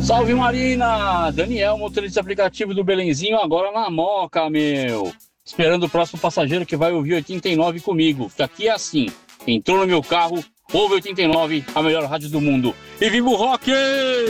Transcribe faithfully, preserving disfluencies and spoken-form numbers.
Salve Marina! Daniel, motorista aplicativo do Belenzinho, agora na Moca, meu. Esperando o próximo passageiro que vai ouvir oitenta e nove comigo. Que aqui é assim, entrou no meu carro, ouve oitenta e nove, a melhor rádio do mundo. E viva o rock!